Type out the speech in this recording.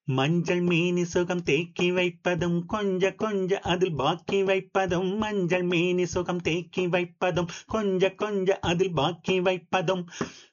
மஞ்சள் மேனி சுகம் தேக்கி வைப்பதும் கொஞ்ச அதில் பாக்கி வைப்பதும் மஞ்சள் மேனி சுகம் தேக்கி வைப்பதும் கொஞ்ச அதில் பாக்கி வைப்பதும்